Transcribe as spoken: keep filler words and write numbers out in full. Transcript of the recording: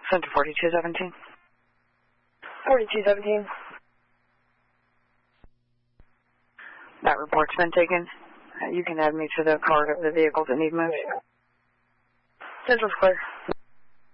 Sent to forty-two seventeen. forty-two seventeen. That report's been taken. Uh, you can add me to the card of the vehicles that need moved. Central's clear.